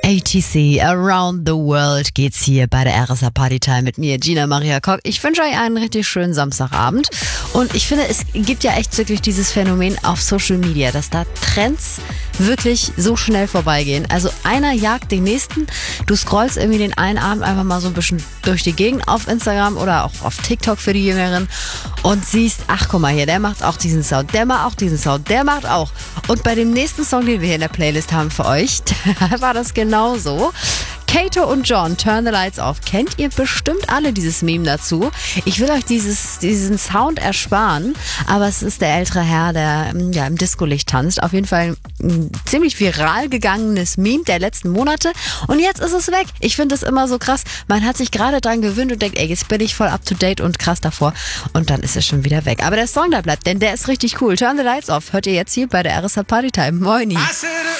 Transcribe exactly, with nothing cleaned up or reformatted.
A T C, Around the World geht's hier bei der R S A Partytime mit mir, Gina Maria Koch. Ich wünsche euch einen richtig schönen Samstagabend. Und ich finde, es gibt ja echt wirklich dieses Phänomen auf Social Media, dass da Trends wirklich so schnell vorbeigehen. Also einer jagt den nächsten. Du scrollst irgendwie den einen Abend einfach mal so ein bisschen durch die Gegend auf Instagram oder auch auf TikTok für die Jüngeren und siehst, ach guck mal hier, der macht auch diesen Sound, der macht auch diesen Sound, der macht auch. Und bei dem nächsten Song, den wir hier in der Playlist haben für euch, da war das genauso. Kato und John, Turn the Lights Off. Kennt ihr bestimmt alle dieses Meme dazu. Ich will euch dieses, diesen Sound ersparen, aber es ist der ältere Herr, der ja, im Disco-Licht tanzt. Auf jeden Fall ein ziemlich viral gegangenes Meme der letzten Monate. Und jetzt ist es weg. Ich finde es immer so krass. Man hat sich gerade dran gewöhnt und denkt, ey, jetzt bin ich voll up to date und krass davor. Und dann ist es schon wieder weg. Aber der Song da bleibt, denn der ist richtig cool. Turn the Lights Off. Hört ihr jetzt hier bei der R S A Partytime. Moini.